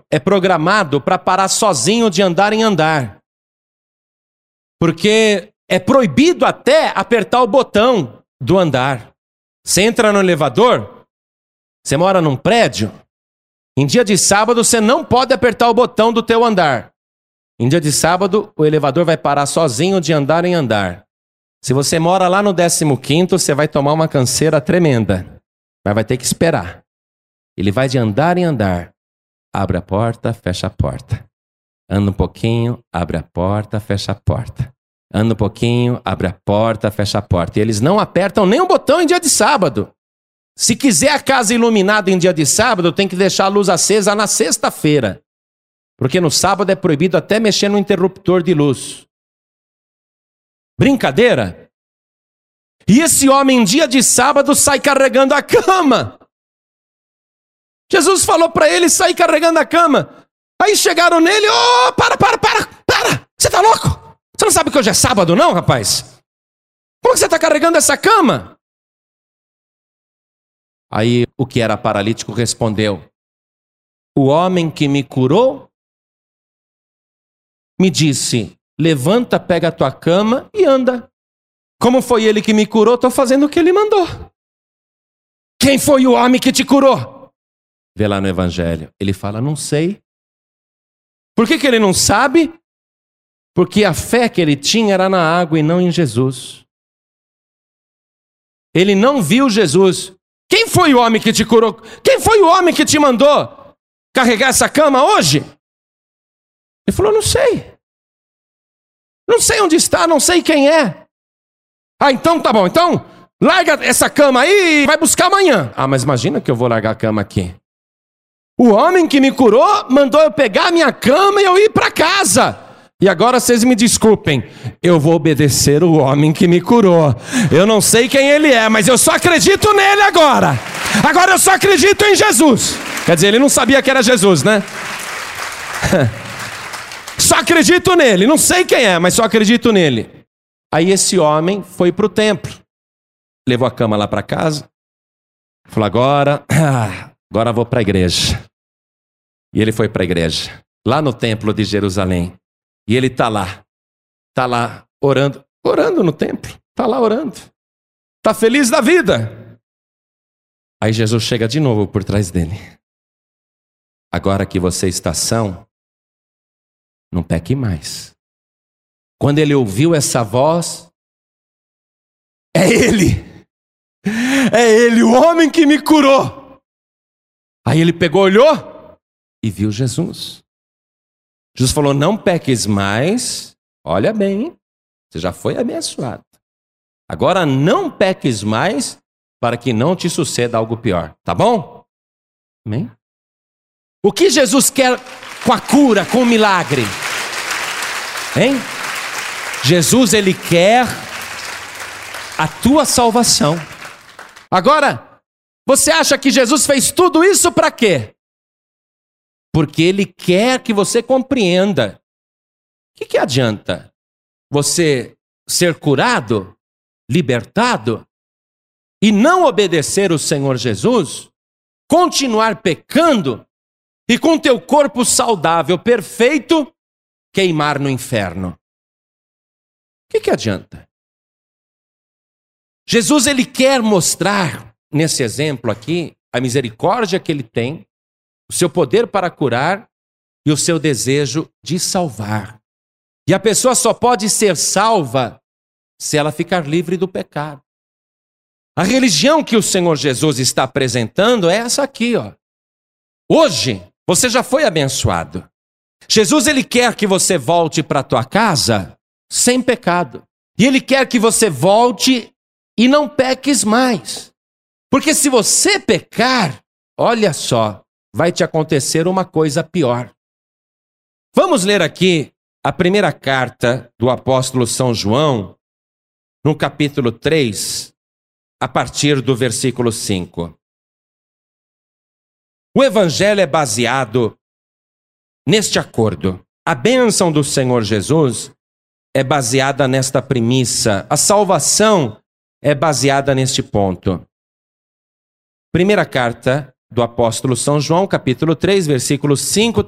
é programado para parar sozinho de andar em andar. Porque é proibido até apertar o botão do andar. Você entra no elevador, você mora num prédio, em dia de sábado você não pode apertar o botão do teu andar. Em dia de sábado, o elevador vai parar sozinho de andar em andar. Se você mora lá no 15º, você vai tomar uma canseira tremenda. Mas vai ter que esperar. Ele vai de andar em andar. Abre a porta, fecha a porta. Anda um pouquinho, abre a porta, fecha a porta. Anda um pouquinho, abre a porta, fecha a porta. E eles não apertam nem o botão em dia de sábado. Se quiser a casa iluminada em dia de sábado, tem que deixar a luz acesa na sexta-feira. Porque no sábado é proibido até mexer no interruptor de luz. Brincadeira? E esse homem em dia de sábado sai carregando a cama. Jesus falou para ele sair carregando a cama. Aí chegaram nele, para! Você tá louco? Você não sabe que hoje é sábado não, rapaz? Como que você está carregando essa cama? Aí o que era paralítico respondeu: o homem que me curou me disse, levanta, pega a tua cama e anda. Como foi ele que me curou, estou fazendo o que ele mandou. Quem foi o homem que te curou? Vê lá no Evangelho. Ele fala, não sei. Por que ele não sabe? Porque a fé que ele tinha era na água e não em Jesus. Ele não viu Jesus. Quem foi o homem que te curou? Quem foi o homem que te mandou carregar essa cama hoje? Ele falou, não sei. Não sei onde está, não sei quem é. Ah, então tá bom. Então, larga essa cama aí e vai buscar amanhã. Ah, mas imagina que eu vou largar a cama aqui. O homem que me curou mandou eu pegar a minha cama e eu ir para casa. E agora vocês me desculpem. Eu vou obedecer o homem que me curou. Eu não sei quem ele é, mas eu só acredito nele agora. Agora eu só acredito em Jesus. Quer dizer, ele não sabia que era Jesus, né? Só acredito nele, não sei quem é, mas só acredito nele. Aí esse homem foi para o templo, levou a cama lá para casa, falou, agora vou para a igreja. E ele foi para a igreja, lá no templo de Jerusalém. E ele está lá orando no templo, está lá orando, está feliz da vida. Aí Jesus chega de novo por trás dele. Agora que você está são, não peque mais. Quando ele ouviu essa voz, é ele, o homem que me curou. Aí ele pegou, olhou e viu Jesus. Jesus falou, não peques mais, olha bem, você já foi abençoado. Agora não peques mais, para que não te suceda algo pior, tá bom? Amém? O que Jesus quer com a cura, com o milagre? Hein? Jesus, ele quer a tua salvação. Agora, você acha que Jesus fez tudo isso para quê? Porque ele quer que você compreenda. O que adianta você ser curado, libertado, e não obedecer o Senhor Jesus, continuar pecando, e com teu corpo saudável, perfeito, queimar no inferno? O que adianta? Jesus, ele quer mostrar, nesse exemplo aqui, a misericórdia que ele tem, o seu poder para curar e o seu desejo de salvar. E a pessoa só pode ser salva se ela ficar livre do pecado. A religião que o Senhor Jesus está apresentando é essa aqui, ó. Hoje, você já foi abençoado. Jesus, ele quer que você volte para a tua casa sem pecado. E ele quer que você volte e não peques mais. Porque se você pecar, olha só, vai te acontecer uma coisa pior. Vamos ler aqui a primeira carta do apóstolo São João, no capítulo 3, a partir do versículo 5. O evangelho é baseado neste acordo. A bênção do Senhor Jesus é baseada nesta premissa. A salvação é baseada neste ponto. Primeira carta do apóstolo São João, capítulo 3, versículos 5,